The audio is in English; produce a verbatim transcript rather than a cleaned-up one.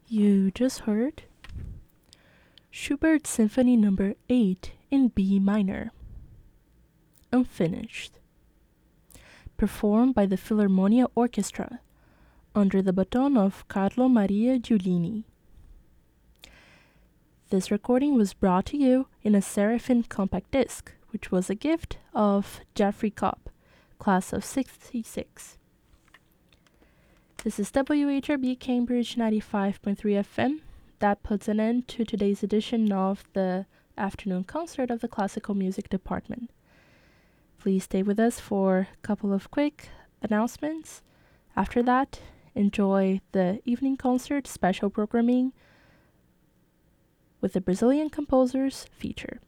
You just heard Schubert Symphony Number eight in B minor, Unfinished, performed by the Philharmonia Orchestra under the baton of Carlo Maria Giulini. This recording was brought to you in a Seraphim compact disc, which was a gift of Jeffrey Cobb, class of sixty-six. This is W H R B Cambridge ninety-five point three F M. That puts an end to today's edition of the afternoon concert of the Classical Music Department. Please stay with us for a couple of quick announcements. After that, enjoy the evening concert special programming with the Brazilian composers feature.